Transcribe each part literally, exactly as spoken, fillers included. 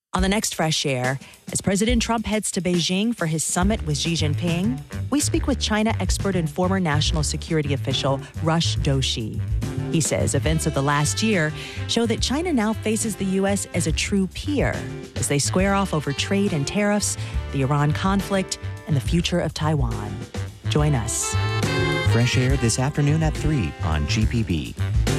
On the next Fresh Air, as President Trump heads to Beijing for his summit with Xi Jinping, we speak with China expert and former national security official Rush Doshi. He says events of the last year show that China now faces the U S as a true peer as they square off over trade and tariffs, the Iran conflict, and the future of Taiwan. Join us. Fresh Air this afternoon at three on G P B.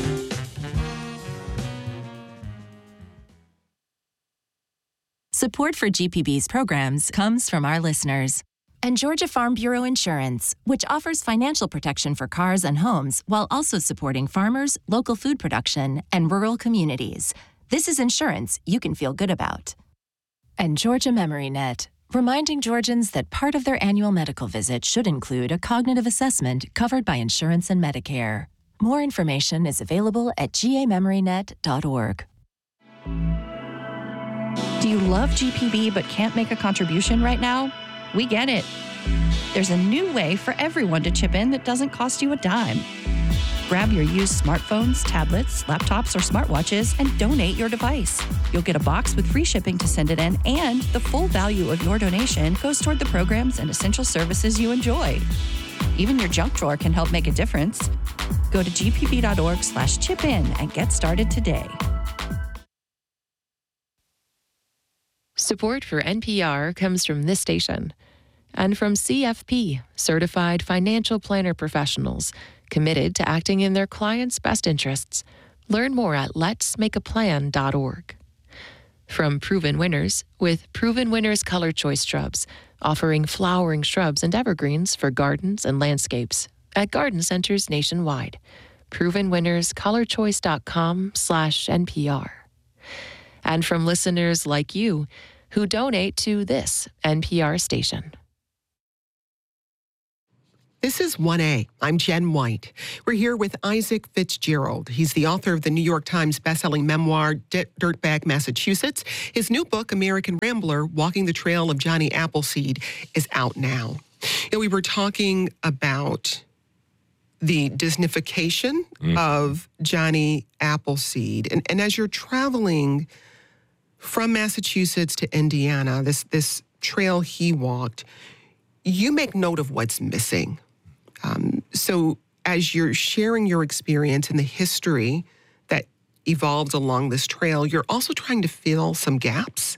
Support for G P B's programs comes from our listeners and Georgia Farm Bureau Insurance, which offers financial protection for cars and homes while also supporting farmers, local food production, and rural communities. This is insurance you can feel good about. And Georgia Memory Net, reminding Georgians that part of their annual medical visit should include a cognitive assessment covered by insurance and Medicare. More information is available at g a memory net dot org. Do you love G P B but can't make a contribution right now? We get it. There's a new way for everyone to chip in that doesn't cost you a dime. Grab your used smartphones, tablets, laptops, or smartwatches and donate your device. You'll get a box with free shipping to send it in, and the full value of your donation goes toward the programs and essential services you enjoy. Even your junk drawer can help make a difference. Go to g p b dot org slash chip in and get started today. Support for N P R comes from this station and from C F P, Certified Financial Planner Professionals, committed to acting in their clients' best interests. Learn more at lets make a plan dot org. From Proven Winners, with Proven Winners Color Choice Shrubs, offering flowering shrubs and evergreens for gardens and landscapes at garden centers nationwide. proven winners color choice dot com slash N P R. And from listeners like you who donate to this N P R station. This is one A. I'm Jen White. We're here with Isaac Fitzgerald. He's the author of the New York Times bestselling memoir, D- Dirtbag Massachusetts. His new book, American Rambler, Walking the Trail of Johnny Appleseed, is out now. You know, we were talking about the Disneyfication mm. of Johnny Appleseed. And, and as you're traveling from Massachusetts to Indiana, this, this trail he walked, you make note of what's missing. Um, so as you're sharing your experience and the history that evolved along this trail, you're also trying to fill some gaps.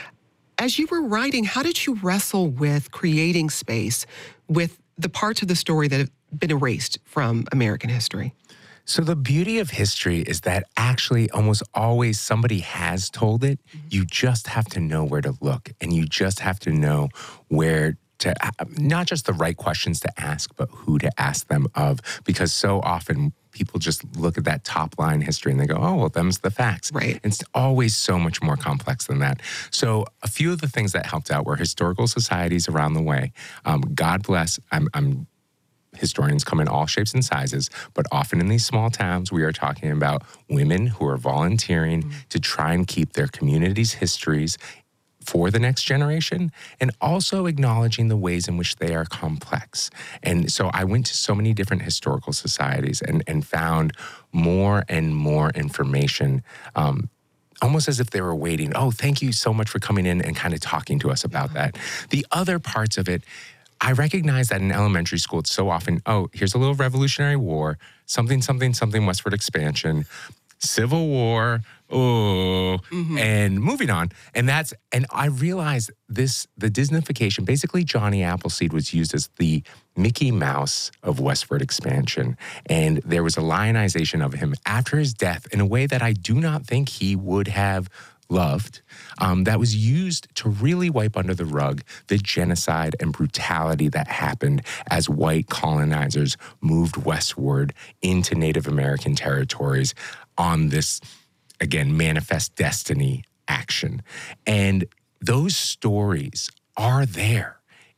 As you were writing, how did you wrestle with creating space with the parts of the story that have been erased from American history? So the beauty of history is that actually almost always somebody has told it. Mm-hmm. You just have to know where to look, and you just have to know where to, not just the right questions to ask, but who to ask them of. Because so often people just look at that top line history and they go, oh, well, them's the facts. Right. It's always so much more complex than that. So a few of the things that helped out were historical societies around the way. Um, God bless, I'm, I'm historians come in all shapes and sizes, but often in these small towns, we are talking about women who are volunteering mm-hmm. to try and keep their community's histories for the next generation, and also acknowledging the ways in which they are complex. And so I went to so many different historical societies and, and found more and more information, um, almost as if they were waiting. Oh, thank you so much for coming in and kind of talking to us about that. The other parts of it, I recognize that in elementary school, it's so often, oh, here's a little Revolutionary War, something, something, something, westward expansion, Civil War, oh, mm-hmm. and moving on. And that's, and I realized this, the Disneyfication, basically Johnny Appleseed was used as the Mickey Mouse of westward expansion. And there was a lionization of him after his death in a way that I do not think he would have loved, um, that was used to really wipe under the rug the genocide and brutality that happened as white colonizers moved westward into Native American territories on this, again, manifest destiny action. And those stories are there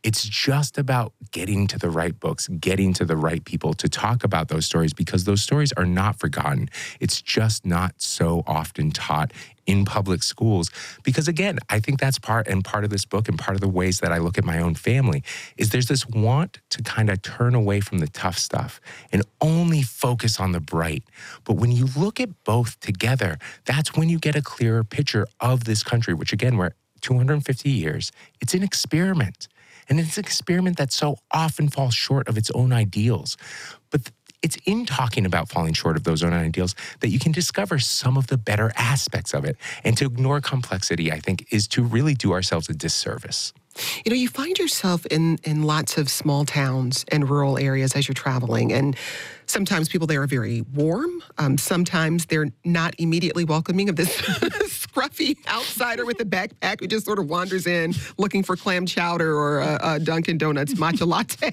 It's just about getting to the right books, getting to the right people to talk about those stories, because those stories are not forgotten. It's just not so often taught in public schools. Because again, I think that's part and part of this book, and part of the ways that I look at my own family is there's this want to kind of turn away from the tough stuff and only focus on the bright. But when you look at both together, that's when you get a clearer picture of this country, which again, we're two hundred fifty years. It's an experiment. And it's an experiment that so often falls short of its own ideals. But it's in talking about falling short of those own ideals that you can discover some of the better aspects of it. And to ignore complexity, I think, is to really do ourselves a disservice. You know, you find yourself in, in lots of small towns and rural areas as you're traveling, and sometimes people there are very warm. Um, sometimes they're not immediately welcoming of this scruffy outsider with a backpack who just sort of wanders in looking for clam chowder or a, a Dunkin' Donuts matcha latte.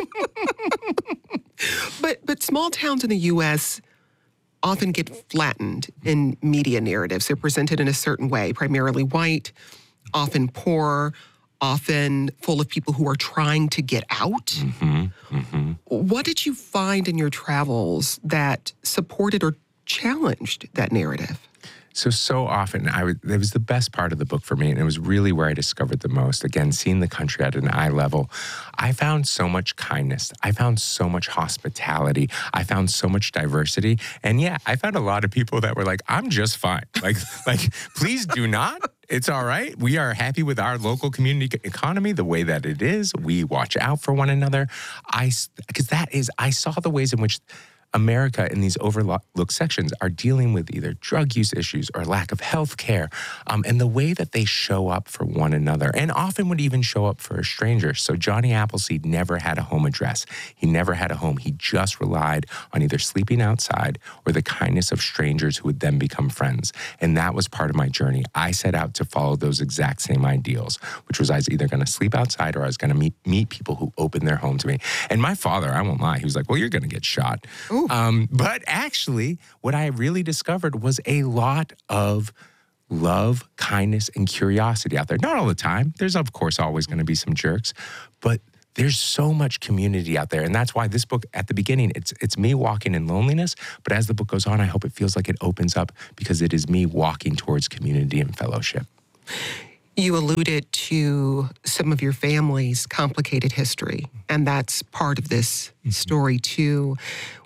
but but small towns in the U S often get flattened in media narratives. They're presented in a certain way, primarily white, often poor, often full of people who are trying to get out. Mm-hmm, mm-hmm. What did you find in your travels that supported or challenged that narrative? So, so often, I would, it was the best part of the book for me, and it was really where I discovered the most. Again, seeing the country at an eye level, I found so much kindness. I found so much hospitality. I found so much diversity. And yeah, I found a lot of people that were like, I'm just fine. Like, like, please do not. It's all right. We are happy with our local community economy the way that it is. We watch out for one another. I, because that is, I saw the ways in which America in these overlooked sections are dealing with either drug use issues or lack of health care, um, and the way that they show up for one another, and often would even show up for a stranger. So Johnny Appleseed never had a home address. He never had a home. He just relied on either sleeping outside or the kindness of strangers who would then become friends. And that was part of my journey. I set out to follow those exact same ideals, which was I was either going to sleep outside or I was going to meet, meet people who opened their home to me. And my father, I won't lie, he was like, well, you're going to get shot. Ooh. Um, but actually, what I really discovered was a lot of love, kindness, and curiosity out there. Not all the time. There's, of course, always going to be some jerks, but there's so much community out there. And that's why this book, at the beginning, it's it's me walking in loneliness. But as the book goes on, I hope it feels like it opens up because it is me walking towards community and fellowship. You alluded to some of your family's complicated history, and that's part of this story, too.